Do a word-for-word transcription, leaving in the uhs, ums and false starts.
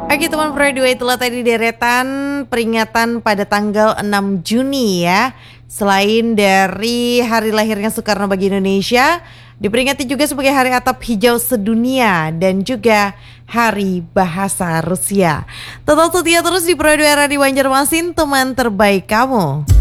Oke teman Pro dua, itulah tadi deretan peringatan pada tanggal enam Juni ya. Selain dari hari lahirnya Soekarno bagi Indonesia, diperingati juga sebagai Hari Atap Hijau Sedunia dan juga Hari Bahasa Rusia. Tetap setia terus di Pro dua Radio Banjarmasin, teman terbaik kamu.